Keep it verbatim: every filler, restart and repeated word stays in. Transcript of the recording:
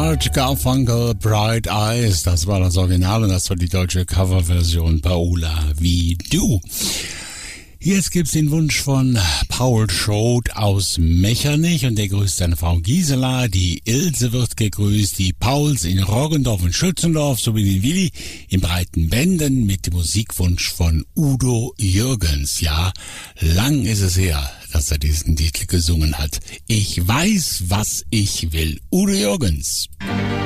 Art Garfunkel, Bright Eyes, das war das Original und das war die deutsche Coverversion Paola wie du. Jetzt gibt's den Wunsch von Paul Schroth aus Mechernich und der grüßt seine Frau Gisela, die Ilse wird gegrüßt, die Pauls in Roggendorf und Schützendorf sowie den Willi in Breiten Benden mit dem Musikwunsch von Udo Jürgens. Ja, lang ist es her, dass er diesen Titel gesungen hat. Ich weiß, was ich will. Udo Jürgens.